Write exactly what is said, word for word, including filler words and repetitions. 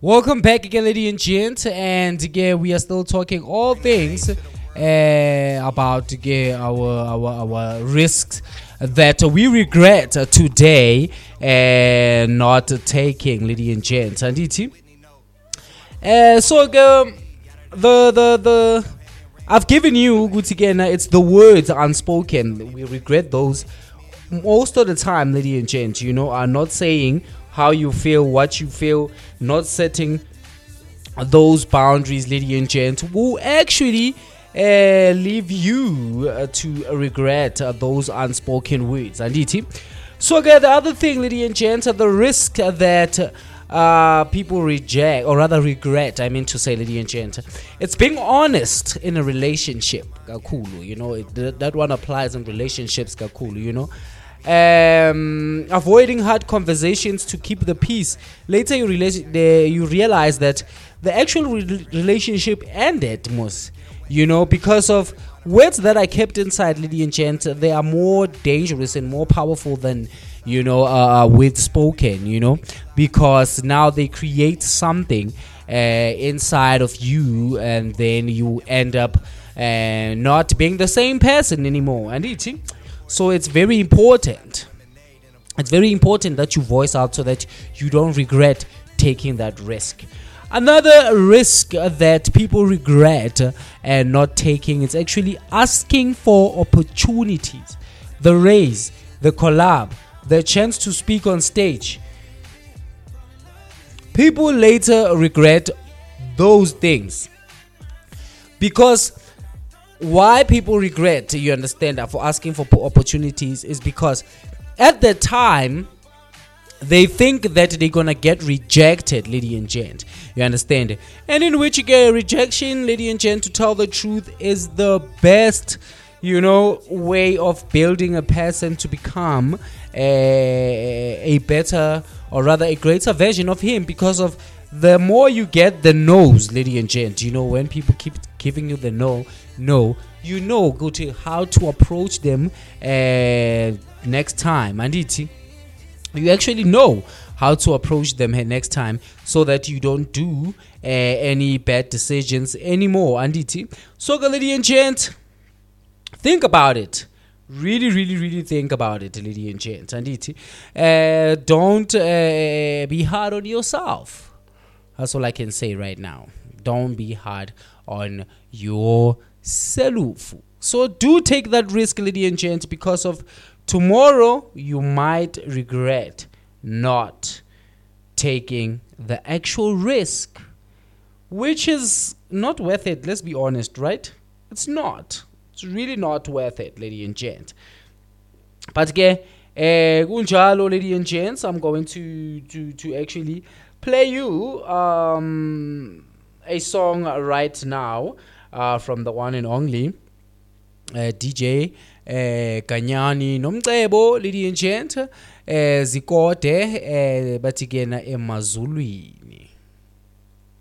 Welcome back again, ladies and gents, and again we are still talking all things uh, about again, our, our our risks that we regret uh, today uh, not taking, ladies and gents. And it, uh, so um, the the the I've given you good again. Uh, it's the words unspoken. We regret those most of the time, ladies and gents. You know, are not saying how you feel, what you feel, not setting those boundaries, lady and gent, will actually uh, leave you uh, to regret uh, those unspoken words. Anditi. So again, the other thing, lady and gent, uh, the risk that uh, people reject, or rather regret, I mean to say, lady and gent, it's being honest in a relationship. Kakulu, you know, it, that one applies in relationships. Kakulu, you know. Um, avoiding hard conversations to keep the peace. Later you, realize, the, you realize that the actual re- relationship ended, most, you know, because of words that are kept inside, lady and gent. They are more dangerous and more powerful than, you know, uh, words spoken, you know, because now they create something uh, inside of you, and then you end up uh, not being the same person anymore. And it So it's very important. It's very important that you voice out so that you don't regret taking that risk. Another risk that people regret and not taking is actually asking for opportunities. The raise, the collab, the chance to speak on stage. People later regret those things because why people regret, you understand, that for asking for opportunities is because at the time they think that they're gonna get rejected, lady and gent. You understand? And in which you get rejection, lady and gent, to tell the truth, is the best, you know, way of building a person to become a, a better, or rather a greater version of him, because of the more you get the no's, lady and gent, you know, when people keep giving you the no, no, you know, go to how to approach them uh, next time. And it, you actually know how to approach them next time so that you don't do uh, any bad decisions anymore. And it, so, lady and gent, think about it. Really, really, really think about it, lady and gent. And it, uh, don't uh, be hard on yourself. That's all I can say right now. Don't be hard on yourself. So do take that risk, lady and gent, because of tomorrow you might regret not taking the actual risk, which is not worth it. Let's be honest, right? It's not. It's really not worth it, lady and gent. But again, uh, kunjalo, lady and gents, I'm going to to to actually play you um, a song right now uh, from the one and only uh, D J uh, Kanyani Nomcebo, lady and gent, uh, Zikode, uh, but again, emazulwini.